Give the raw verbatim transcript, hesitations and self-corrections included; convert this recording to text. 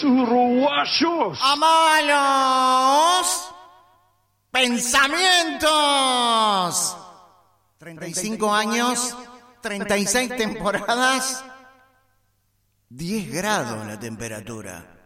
uruguayos. ¡A malos pensamientos! treinta y cinco años, treinta y seis temporadas, diez grados la temperatura.